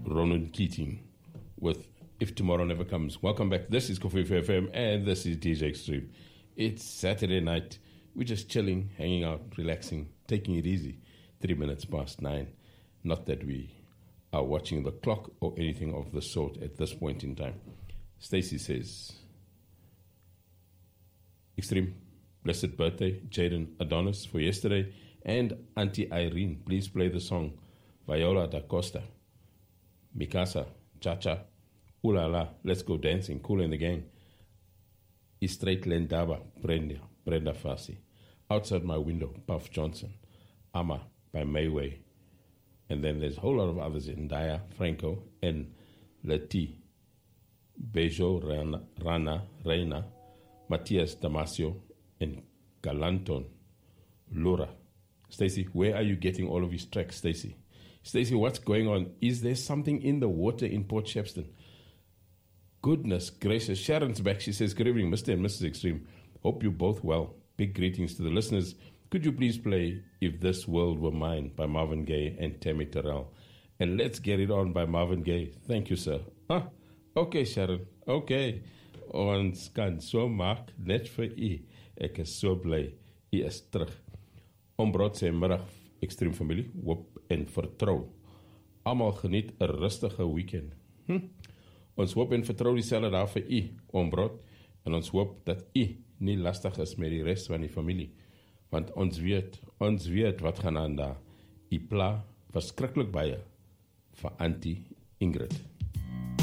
Ronan Keating with If Tomorrow Never Comes. Welcome back. This is Coffee FM and this is DJ Extreme. It's Saturday night. We're just chilling, hanging out, relaxing, taking it easy. 3 minutes past 9. Not that we are watching the clock or anything of the sort at this point in time. Stacy says, Extreme, blessed birthday, Jaden Adonis for yesterday, and Auntie Irene. Please play the song Viola da Costa, Mikasa, Cha-Cha, Ooh La La, Let's Go Dancing, Cool in the Gang, Straight Lendaba, Brenda Fassi, Outside My Window, Puff Johnson, Ama by Mayway, and then there's a whole lot of others in Daya, Franco, and Leti, Bejo, Rana, Reina, Matias Damasio, and Galanton, Laura. Stacy, where are you getting all of these tracks, Stacy? Stacy, what's going on? Is there something in the water in Port Shepstone? Goodness gracious. Sharon's back. She says, good evening, Mr. and Mrs. Extreme. Hope you're both well. Big greetings to the listeners. Could you please play If This World Were Mine by Marvin Gaye and Tammy Terrell? And Let's Get It On by Marvin Gaye. Thank you, sir. Okay, Sharon. Okay. Ons kan so maak net vir u. Ek is so bly. U is terug. Ombrot sê middag, Extreme familie, hoop en vertrou. Almal geniet 'n rustige weekend. Ons hoop en vertrou dieselfde daar vir u, Ombrot, en ons hoop dat u nie lastig is met die res van die familie, want ons weet wat gaan aan daar. U pla verskriklik baie vir Auntie Ingrid.